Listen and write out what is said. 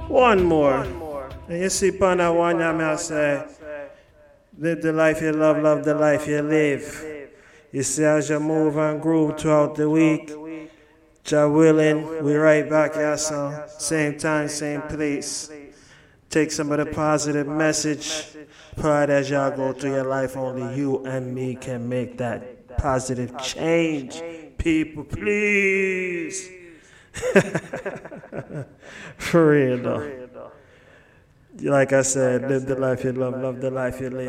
One more. And you see, upon that one, I say, live the life you love the life you live. You see, as you move and groove throughout the week, Jah willing, we right back here, so same time, same place. Take some of the positive message. Pride as y'all go through your life, only you and me can make that positive change. People, please. For real, though. Like I said, live the life you love the life you live.